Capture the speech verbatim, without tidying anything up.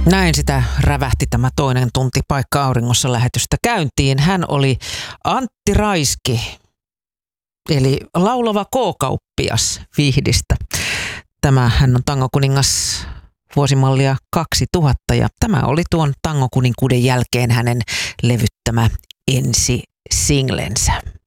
Näin sitä rävähti tämä toinen tunti Paikka auringossa lähetystä käyntiin. Hän oli Antti Raiski, eli laulava K-kauppias Vihdistä. Tämä, hän on tangokuningas vuosimallia kaksituhatta ja tämä oli tuon tangokuninkuuden jälkeen hänen levyttämä ensi singlensä.